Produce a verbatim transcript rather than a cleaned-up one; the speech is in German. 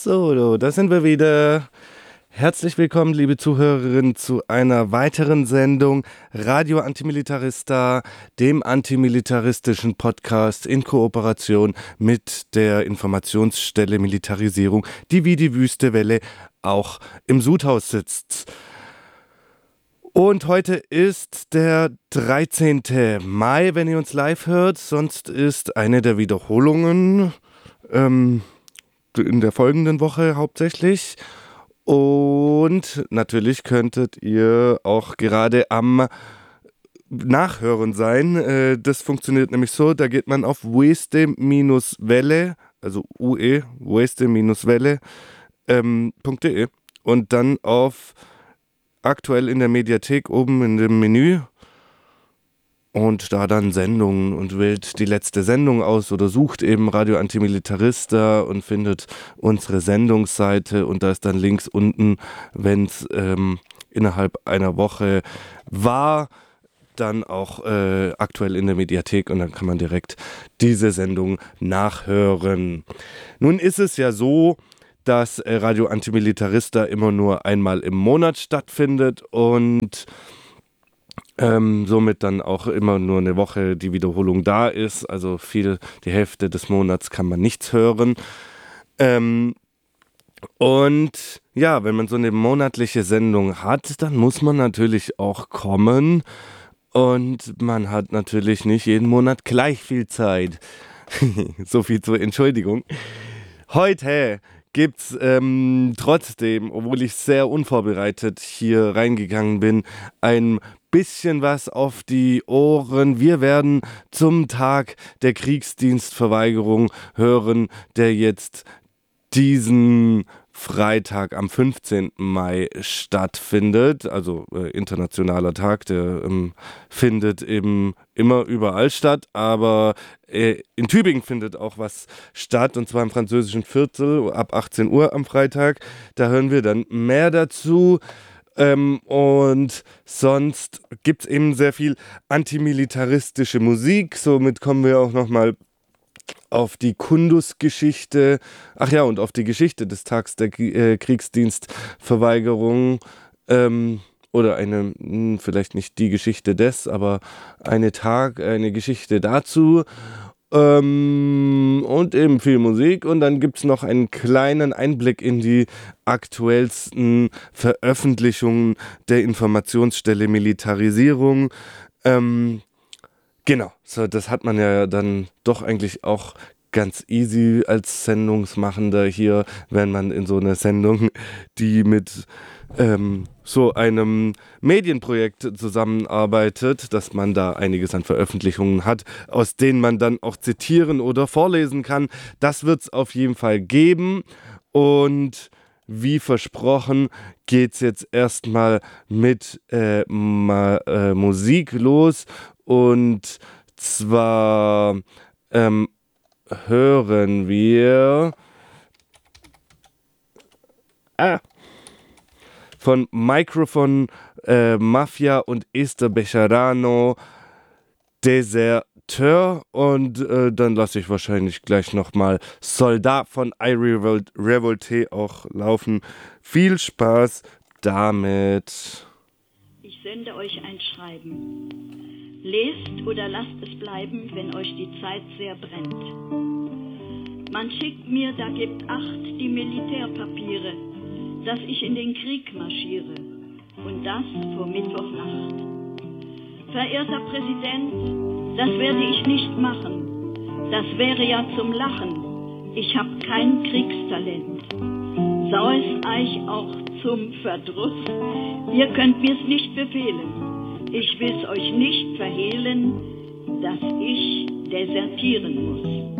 So, da sind wir wieder. Herzlich willkommen, liebe Zuhörerinnen, zu einer weiteren Sendung Radio Antimilitarista, dem antimilitaristischen Podcast in Kooperation mit der Informationsstelle Militarisierung, die wie die Wüste Welle auch im Sudhaus sitzt. Und heute ist der dreizehnten Mai, wenn ihr uns live hört. Sonst ist eine der Wiederholungen ähm, in der folgenden Woche hauptsächlich. Und natürlich könntet ihr auch gerade am Nachhören sein. Das funktioniert nämlich so, da geht man auf weste-welle, also ue, weste-welle ähm, .de und dann auf aktuell in der Mediathek oben in dem Menü und da dann Sendungen und wählt die letzte Sendung aus oder sucht eben Radio Antimilitarista und findet unsere Sendungsseite und da ist dann links unten, wenn es ähm, innerhalb einer Woche war, dann auch äh, aktuell in der Mediathek und dann kann man direkt diese Sendung nachhören. Nun ist es ja so, dass äh, Radio Antimilitarista immer nur einmal im Monat stattfindet und Ähm, somit dann auch immer nur eine Woche die Wiederholung da ist, also viel, die Hälfte des Monats kann man nichts hören. Ähm, und ja, wenn man so eine monatliche Sendung hat, dann muss man natürlich auch kommen und man hat natürlich nicht jeden Monat gleich viel Zeit. So viel zur Entschuldigung. Heute gibt's ähm, trotzdem, obwohl ich sehr unvorbereitet hier reingegangen bin, ein bisschen was auf die Ohren. Wir werden zum Tag der Kriegsdienstverweigerung hören, der jetzt diesen Freitag am fünfzehnten Mai stattfindet, also äh, internationaler Tag, der ähm, findet eben immer überall statt, aber äh, in Tübingen findet auch was statt, und zwar im französischen Viertel ab achtzehn Uhr am Freitag. Da hören wir dann mehr dazu. Ähm, und sonst gibt es eben sehr viel antimilitaristische Musik, somit kommen wir auch nochmal auf die Kundus-Geschichte, ach ja, und auf die Geschichte des Tags der äh, Kriegsdienstverweigerung, ähm, oder eine, mh, vielleicht nicht die Geschichte des, aber eine Tag, eine Geschichte dazu, ähm, und eben viel Musik. Und dann gibt es noch einen kleinen Einblick in die aktuellsten Veröffentlichungen der Informationsstelle Militarisierung, ähm, Genau, so, das hat man ja dann doch eigentlich auch ganz easy als Sendungsmachender hier, wenn man in so einer Sendung, die mit ähm, so einem Medienprojekt zusammenarbeitet, dass man da einiges an Veröffentlichungen hat, aus denen man dann auch zitieren oder vorlesen kann. Das wird es auf jeden Fall geben und wie versprochen geht's jetzt erstmal mit äh, ma, äh, Musik los. Und zwar ähm, hören wir ah, von Microphone äh, Mafia und Esther Bejarano Deserteur, und äh, dann lasse ich wahrscheinlich gleich nochmal Soldat von I Revolt, Revolte auch laufen. Viel Spaß damit. Ich sende euch ein Schreiben. Lest oder lasst es bleiben, wenn euch die Zeit sehr brennt. Man schickt mir, da gibt acht, die Militärpapiere, dass ich in den Krieg marschiere, und das vor Mittwochnacht. Verehrter Präsident, das werde ich nicht machen. Das wäre ja zum Lachen. Ich habe kein Kriegstalent. Saues euch auch zum Verdruss. Ihr könnt mir's nicht befehlen. Ich will's euch nicht verhehlen, dass ich desertieren muss.